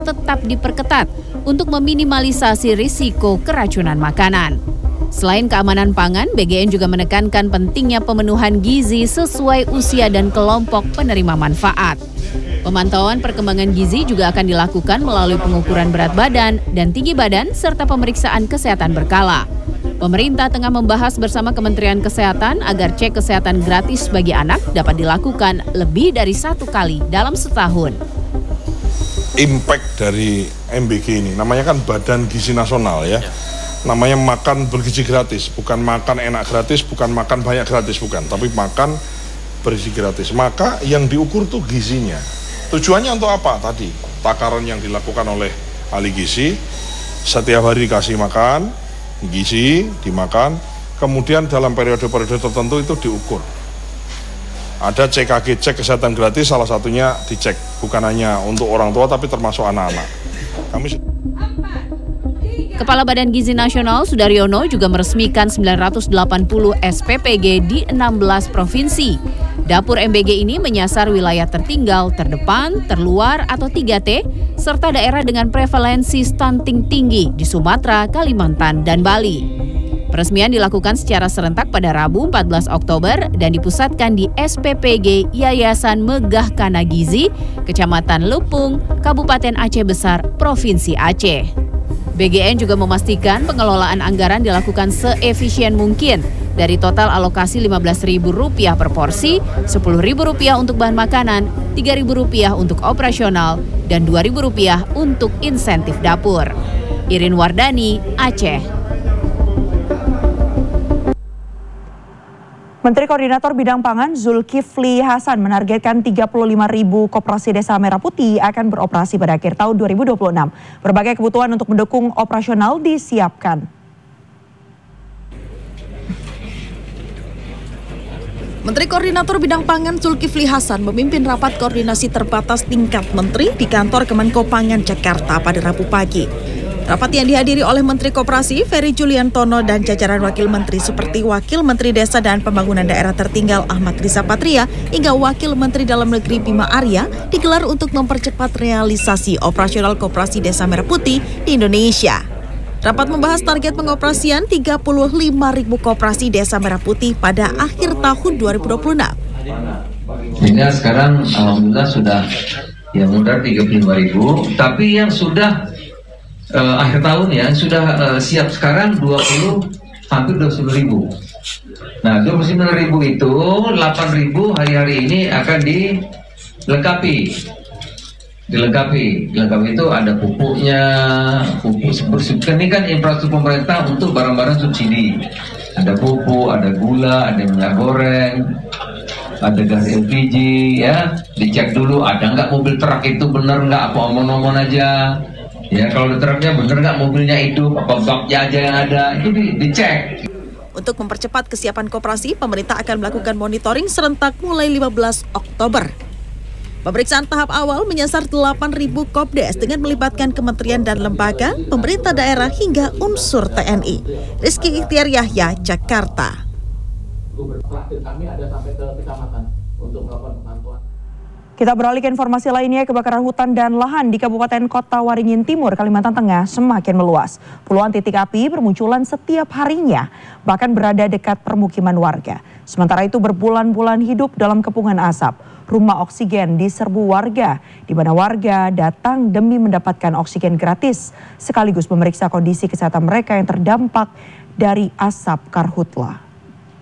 tetap diperketat untuk meminimalisasi risiko keracunan makanan. Selain keamanan pangan, BGN juga menekankan pentingnya pemenuhan gizi sesuai usia dan kelompok penerima manfaat. Pemantauan perkembangan gizi juga akan dilakukan melalui pengukuran berat badan dan tinggi badan serta pemeriksaan kesehatan berkala. Pemerintah tengah membahas bersama Kementerian Kesehatan agar cek kesehatan gratis bagi anak dapat dilakukan lebih dari 1 kali dalam setahun. Impact dari MBG ini, namanya kan Badan Gizi Nasional ya. Namanya makan bergizi gratis, bukan makan enak gratis, bukan makan banyak gratis, bukan. Tapi makan bergizi gratis. Maka yang diukur tuh gizinya. Tujuannya untuk apa? Tadi, takaran yang dilakukan oleh ahli gizi, setiap hari dikasih makan, gizi, dimakan, kemudian dalam periode-periode tertentu itu diukur. Ada CKG, cek kesehatan gratis, salah satunya dicek. Bukan hanya untuk orang tua, tapi termasuk anak-anak. Kepala Badan Gizi Nasional Sudaryono juga meresmikan 980 SPPG di 16 provinsi. Dapur MBG ini menyasar wilayah tertinggal, terdepan, terluar atau 3T, serta daerah dengan prevalensi stunting tinggi di Sumatera, Kalimantan, dan Bali. Peresmian dilakukan secara serentak pada Rabu 14 Oktober dan dipusatkan di SPPG Yayasan Megah Kana Gizi, Kecamatan Lupung, Kabupaten Aceh Besar, Provinsi Aceh. BGN juga memastikan pengelolaan anggaran dilakukan seefisien mungkin. Dari total alokasi Rp15.000 per porsi, Rp10.000 untuk bahan makanan, Rp3.000 untuk operasional, dan Rp2.000 untuk insentif dapur. Irin Wardani, Aceh. Menteri Koordinator Bidang Pangan Zulkifli Hasan menargetkan 35.000 koperasi Desa Merah Putih akan beroperasi pada akhir tahun 2026. Berbagai kebutuhan untuk mendukung operasional disiapkan. Menteri Koordinator Bidang Pangan Zulkifli Hasan memimpin rapat koordinasi terbatas tingkat menteri di kantor Kemenko Pangan Jakarta pada Rabu pagi. Rapat yang dihadiri oleh Menteri Koperasi Ferry Juliantono dan jajaran wakil menteri seperti Wakil Menteri Desa dan Pembangunan Daerah Tertinggal Ahmad Riza Patria hingga Wakil Menteri Dalam Negeri Bima Arya digelar untuk mempercepat realisasi operasional koperasi Desa Merah Putih di Indonesia. Rapat membahas target pengoperasian 35.000 koperasi Desa Merah Putih pada akhir tahun 2026. Sehingga sekarang alhamdulillah sudah yang mudah 35.000, tapi yang sudah akhir tahun ya sudah siap sekarang hampir 20.000. Nah 29.000 itu 8.000 hari-hari ini akan dilengkapi itu ada pupuknya, pupuk ini kan infrastruktur pemerintah untuk barang-barang subsidi, ada pupuk, ada gula, ada minyak goreng, ada gas LPG ya, dicek dulu ada nggak mobil truk itu bener nggak, apa omong-omong aja. Ya kalau truknya bener nggak, mobilnya hidup, apa baknya aja yang ada, itu dicek. Untuk mempercepat kesiapan koperasi, pemerintah akan melakukan monitoring serentak mulai 15 Oktober. Pemeriksaan tahap awal menyasar 8.000 Kopdes dengan melibatkan kementerian dan lembaga, pemerintah daerah hingga unsur TNI. Rizky Ikhtiar Yahya, Jakarta. Kami ada sampai ke kecamatan untuk melakukan pemantauan. Kita beralih ke informasi lainnya, kebakaran hutan dan lahan di Kabupaten Kota Waringin Timur, Kalimantan Tengah semakin meluas. Puluhan titik api bermunculan setiap harinya, bahkan berada dekat permukiman warga. Sementara itu berbulan-bulan hidup dalam kepungan asap. Rumah oksigen diserbu warga, di mana warga datang demi mendapatkan oksigen gratis, sekaligus memeriksa kondisi kesehatan mereka yang terdampak dari asap karhutla.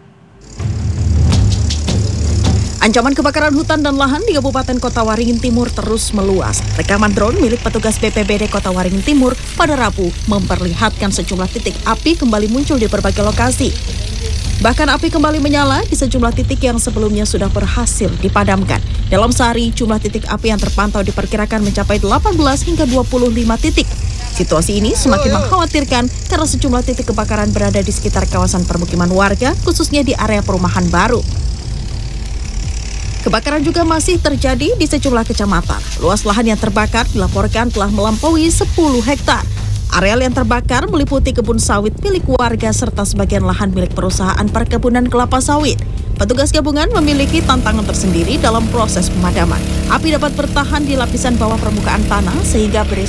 Ancaman kebakaran hutan dan lahan di Kabupaten Kota Waringin Timur terus meluas. Rekaman drone milik petugas BPBD Kota Waringin Timur pada Rabu memperlihatkan sejumlah titik api kembali muncul di berbagai lokasi. Bahkan api kembali menyala di sejumlah titik yang sebelumnya sudah berhasil dipadamkan. Dalam sehari, jumlah titik api yang terpantau diperkirakan mencapai 18 hingga 25 titik. Situasi ini semakin mengkhawatirkan karena sejumlah titik kebakaran berada di sekitar kawasan permukiman warga, khususnya di area perumahan baru. Kebakaran juga masih terjadi di sejumlah kecamatan. Luas lahan yang terbakar dilaporkan telah melampaui 10 hektar. Areal yang terbakar meliputi kebun sawit milik warga serta sebagian lahan milik perusahaan perkebunan kelapa sawit. Petugas gabungan memiliki tantangan tersendiri dalam proses pemadaman. Api dapat bertahan di lapisan bawah permukaan tanah sehingga berisiko